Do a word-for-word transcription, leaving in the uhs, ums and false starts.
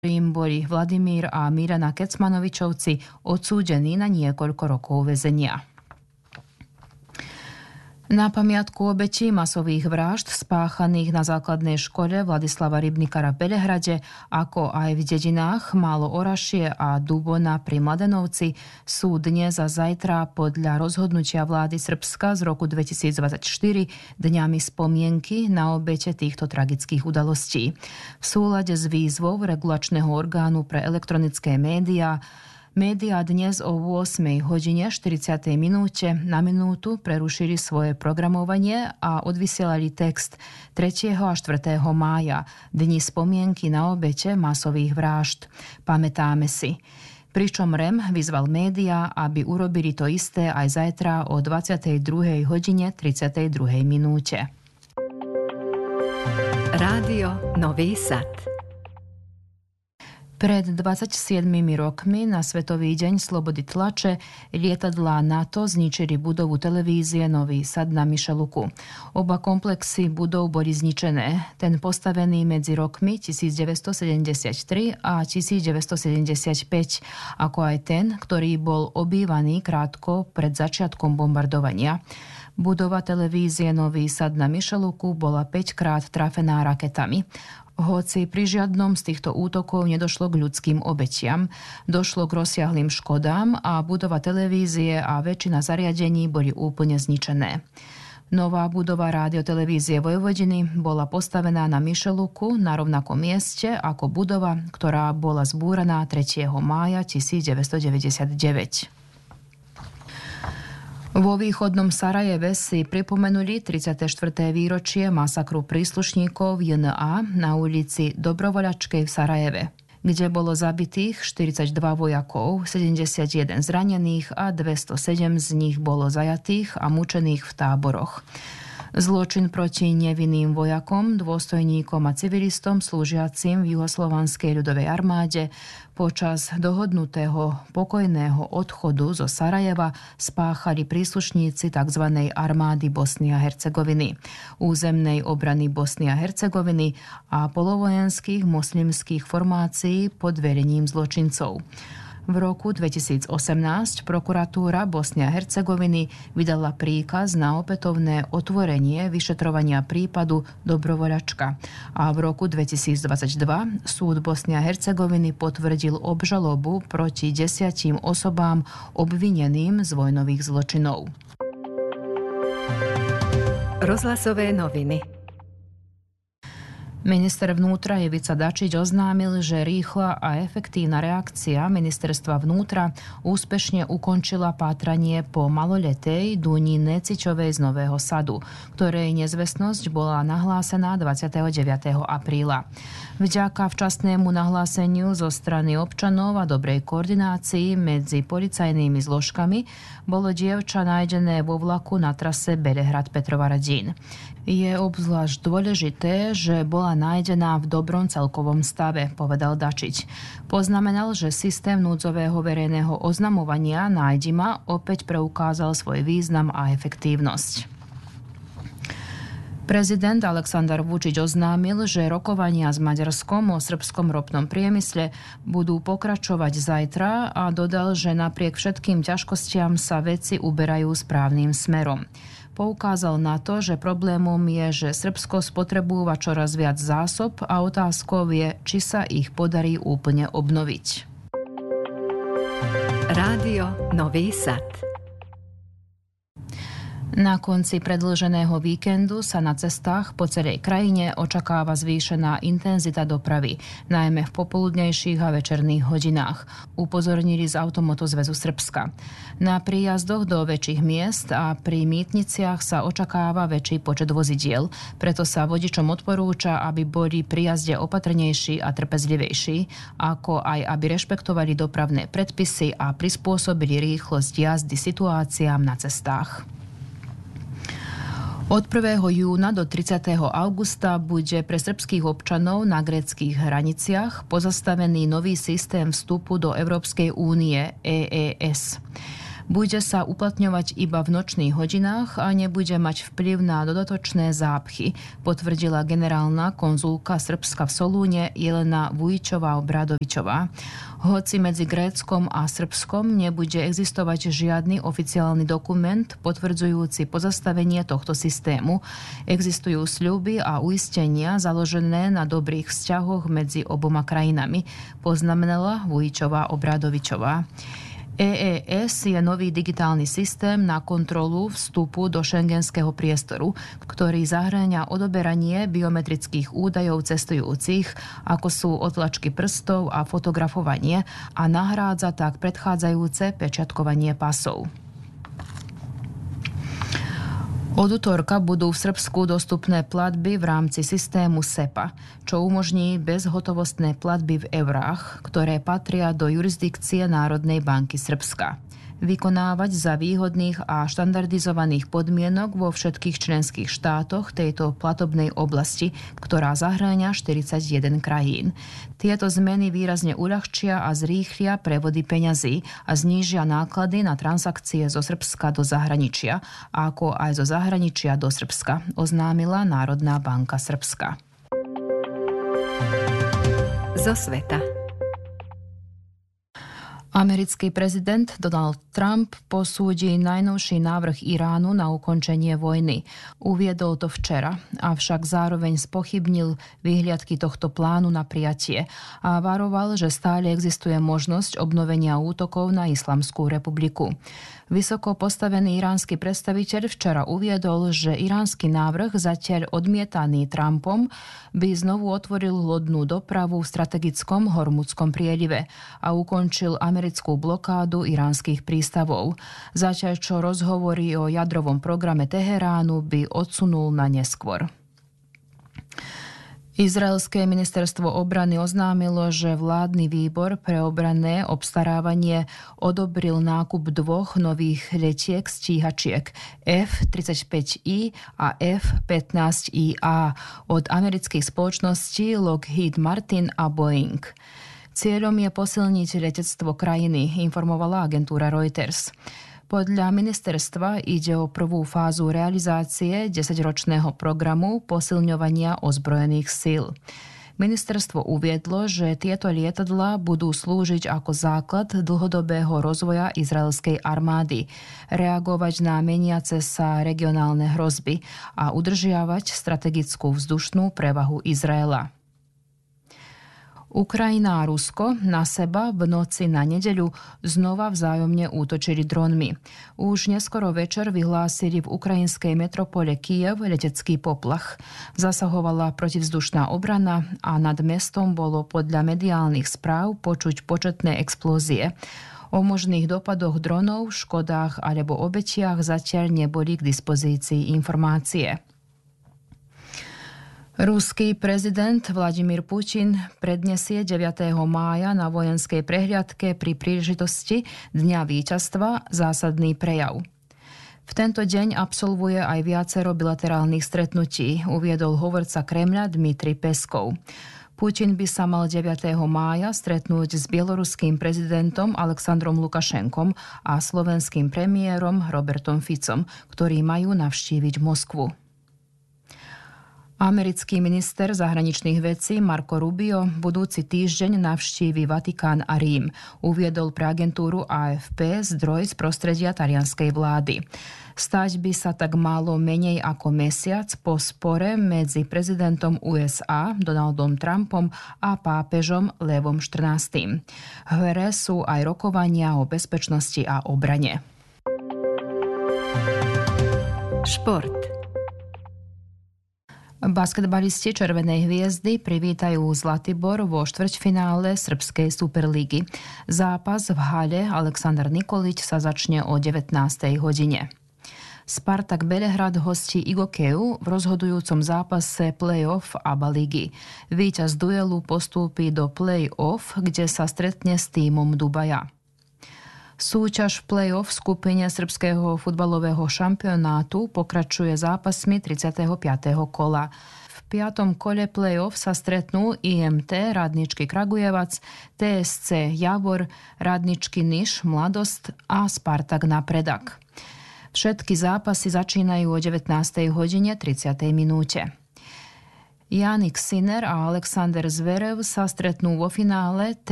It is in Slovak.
ktorým boli Vladimír a Mirana Kecmanovičovci odsúdení na niekoľko rokov väzenia. Na pamiatku obetí masových vražd spáchaných na základnej škole Vladislava Rybnikara v Belehrade, ako aj v dedinách Málo Orašie a Dubona pri Mladenovci sú dnes a zajtra podľa rozhodnutia vlády Srbska z roku dvetisícdvadsaťštyri dňami spomienky na obete týchto tragických udalostí. V súlade s výzvou regulačného orgánu pre elektronické médiá Média dnes o ôsmej hodine štyridsiatej minúte na minútu prerušili svoje programovanie a odvysielali text tretieho a štvrtého mája, dni spomienky na obete masových vražd. Pamätáme si. Pričom er e em vyzval médiá, aby urobili to isté aj zajtra o dvadsiatej druhej hodine tridsiatej druhej minúte. Rádio Nový Sad. Pred dvadsaťsiedmimi rokmi na Svetový deň slobody tlače lietadlá NATO zničili budovu televízie Nový Sad na Mišeluku. Oba komplexy budov boli zničené. Ten postavený medzi rokmi devätnásťsedemdesiattri a devätnásťsedemdesiatpäť, ako aj ten, ktorý bol obývaný krátko pred začiatkom bombardovania. Budova televízie Nový Sad na Mišeluku bola päťkrát trafená raketami. Hoci pri žiadnom z týchto útokov nedošlo k ľudským obetiam, došlo k rozsiahlym škodám a budova televízie a väčšina zariadení boli úplne zničené. Nová budova Rádiotelevýzie Vojvodiny bola postavená na Mišeluku na rovnakom mieste ako budova, ktorá bola zbúraná tretieho mája devätnásťstodeväťdesiatdeväť. Vo východnom Sarajeve si pripomenuli tridsiate štvrté výročie masakru príslušníkov jé en á na ulici Dobrovoľačkej v Sarajeve, kde bolo zabitých štyridsaťdva vojakov, sedemdesiatjeden zranených a dvestosedem z nich bolo zajatých a mučených v táboroch. Zločin proti nevinným vojakom, dôstojníkom a civilistom slúžiacim v juhoslovanskej ľudovej armáde počas dohodnutého pokojného odchodu zo Sarajeva spáchali príslušníci tzv. Armády Bosny a Hercegoviny, územnej obrany Bosny a Hercegoviny a polovojenských moslimských formácií pod vedením zločincov. V roku dvetisícosemnásť prokuratúra Bosny a Hercegoviny vydala príkaz na opätovné otvorenie vyšetrovania prípadu Dobrovoľačka a v roku dvetisícdvadsaťdva súd Bosny a Hercegoviny potvrdil obžalobu proti desiatim osobám obvineným z vojnových zločinov. Rozhlasové noviny. Minister vnútra Ivica Dačić oznámil, že rýchla a efektívna reakcia ministerstva vnútra úspešne ukončila pátranie po maloletej Duni Necičovej z Nového Sadu, ktorej nezvestnosť bola nahlásená dvadsiateho deviateho apríla. Vďaka včasnému nahláseniu zo strany občanov a dobrej koordinácii medzi policajnými zložkami bolo dievča nájdené vo vlaku na trase Belehrad-Petrovaradín. Je obzvlášť dôležité, že bola nájdená v dobrom celkovom stave, povedal Dačić. Poznamenal, že systém núdzového verejného oznamovania Nájdi ma opäť preukázal svoj význam a efektívnosť. Prezident Aleksandar Vučić oznámil, že rokovania s Maďarskom o srbskom ropnom priemysle budú pokračovať zajtra a dodal, že napriek všetkým ťažkostiam sa veci uberajú správnym smerom. Poukázal na to, že problémom je, že Srbsko spotrebúva čoraz viac zásob a otázkou je, či sa ich podarí úplne obnoviť. Rádio Nový Sad. Na konci predĺženého víkendu sa na cestách po celej krajine očakáva zvýšená intenzita dopravy, najmä v popoludnejších a večerných hodinách, upozornili z Automotozväzu Srbska. Na príjazdoch do väčších miest a pri mýtniciach sa očakáva väčší počet vozidiel, preto sa vodičom odporúča, aby boli pri jazde opatrnejší a trpezlivejší, ako aj aby rešpektovali dopravné predpisy a prispôsobili rýchlosť jazdy situáciám na cestách. Od prvého júna do tridsiateho augusta bude pre srbských občanov na gréckych hraniciach pozastavený nový systém vstupu do Európskej únie é é es. Bude sa uplatňovať iba v nočných hodinách a nebude mať vplyv na dodatočné zápchy, potvrdila generálna konzulka Srbska v Solúne Jelena Vujičová-Obradovičová. Hoci medzi Gréckom a Srbskom nebude existovať žiadny oficiálny dokument potvrdzujúci pozastavenie tohto systému, existujú sľuby a uistenia založené na dobrých vzťahoch medzi oboma krajinami, poznamenala Vujičová-Obradovičová. é é es je nový digitálny systém na kontrolu vstupu do šengenského priestoru, ktorý zahŕňa odoberanie biometrických údajov cestujúcich, ako sú otlačky prstov a fotografovanie, a nahrádza tak predchádzajúce pečiatkovanie pasov. Od utorka budú v Srbsku dostupné platby v rámci systému SEPA, čo umožní bezhotovostné platby v eurách, ktoré patria do jurisdikcie Národnej banky Srbska. Vykonávať za výhodných a štandardizovaných podmienok vo všetkých členských štátoch tejto platobnej oblasti, ktorá zahŕňa štyridsaťjeden krajín. Tieto zmeny výrazne uľahčia a zrýchlia prevody peňazí a znížia náklady na transakcie zo Srbska do zahraničia, ako aj zo zahraničia do Srbska, oznámila Národná banka Srbska. Zo sveta. Americký prezident Donald Trump posúdi najnovší návrh Iránu na ukončenie vojny. Uviedol to včera, avšak zároveň spochybnil výhliadky tohto plánu na prijatie a varoval, že stále existuje možnosť obnovenia útokov na Islamskú republiku. Vysoko postavený iránsky predstaviteľ včera uviedol, že iránsky návrh, zatiaľ odmietaný Trumpom, by znovu otvoril lodnú dopravu v strategickom Hormudskom prielive a ukončil americkú blokádu iránskych prístavov. Zatiaľ čo rozhovory o jadrovom programe Teheránu by odsunul na neskôr. Izraelské ministerstvo obrany oznámilo, že vládny výbor pre obranné obstarávanie odobril nákup dvoch nových letiek stíhačiek ef tridsaťpäť í a ef pätnásť í á od amerických spoločností Lockheed Martin a Boeing. Cieľom je posilniť letectvo krajiny, informovala agentúra Reuters. Podľa ministerstva ide o prvú fázu realizácie desaťročného programu posilňovania ozbrojených síl. Ministerstvo uviedlo, že tieto lietadlá budú slúžiť ako základ dlhodobého rozvoja izraelskej armády, reagovať na meniace sa regionálne hrozby a udržiavať strategickú vzdušnú prevahu Izraela. Ukrajina a Rusko na seba v noci na nedeľu znova vzájomne útočili dronmi. Už neskoro večer vyhlásili v ukrajinskej metropole Kyjev letecký poplach. Zasahovala protivzdušná obrana a nad mestom bolo podľa mediálnych správ počuť početné explózie. O možných dopadoch dronov, škodách alebo obetiach zatiaľ neboli k dispozícii informácie. Ruský prezident Vladimír Putin predniesie deviateho mája na vojenskej prehliadke pri príležitosti Dňa víťazstva zásadný prejav. V tento deň absolvuje aj viacero bilaterálnych stretnutí, uviedol hovorca Kremľa Dmitrij Peskov. Putin by sa mal deviateho mája stretnúť s bieloruským prezidentom Alexandrom Lukašenkom a slovenským premiérom Robertom Ficom, ktorí majú navštíviť Moskvu. Americký minister zahraničných vecí Marco Rubio budúci týždeň navštívi Vatikán a Rím, uviedol pre agentúru á ef pé zdroj z prostredia talianskej vlády. Stať by sa tak málo menej ako mesiac po spore medzi prezidentom ú es á Donaldom Trumpom a pápežom Levom štrnástym. V hre sú aj rokovania o bezpečnosti a obrane. Šport. Basketbalisti Červenej hviezdy privítajú Zlatibor vo štvrťfinále Srbskej superlígy. Zápas v hale Aleksandar Nikolić sa začne o devätnástej hodine. Spartak Belehrad hostí Igokeu v rozhodujúcom zápase play-off ABA ligy. Víťaz duelu postúpi do play-off, kde sa stretne s tímom Dubaja. Súťaž v play-off v skupine srbského futbalového šampionátu pokračuje zápasmi tridsiateho piateho kola. V piatom kole play-off sa stretnú í em té Radničky Kragujevac, té es cé Javor, Radničky Niš Mladosť a Spartak Napredak. Všetky zápasy začínajú o devätnástej hodine tridsiatej minúte. Jannik Sinner a Alexander Zverev sa stretnú vo finále